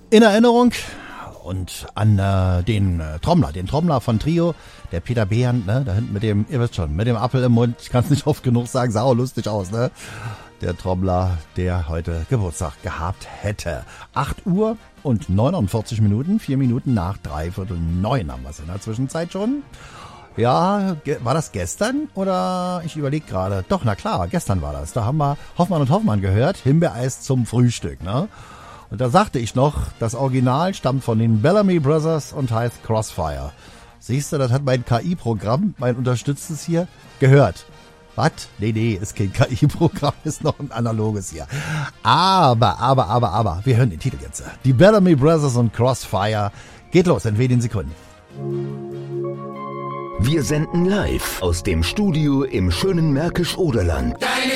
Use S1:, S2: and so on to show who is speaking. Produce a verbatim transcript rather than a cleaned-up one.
S1: in Erinnerung und an äh, den äh, Trommler, den Trommler von Trio, der Peter Behrend, ne, da hinten mit dem, ihr wisst schon, mit dem Apfel im Mund, ich kann es nicht oft genug sagen, sah auch lustig aus, ne? Der Trommler, der heute Geburtstag gehabt hätte. acht Uhr und neunundvierzig Minuten, vier Minuten nach dreiviertel neun haben wir es in der Zwischenzeit schon. Ja, war das gestern oder ich überlege gerade. Doch, na klar, gestern war das. Da haben wir Hoffmann und Hoffmann gehört, Himbeereis zum Frühstück, ne? Und da sagte ich noch, das Original stammt von den Bellamy Brothers und heißt Crossfire. Siehst du, das hat mein K I-Programm, mein unterstütztes hier, gehört. Was? Nee, nee, ist kein K I-Programm, ist noch ein analoges hier. Aber, aber, aber, aber, wir hören den Titel jetzt. Die Bellamy Brothers und Crossfire. Geht los in wenigen Sekunden.
S2: Wir senden live aus dem Studio im schönen Märkisch-Oderland. Deine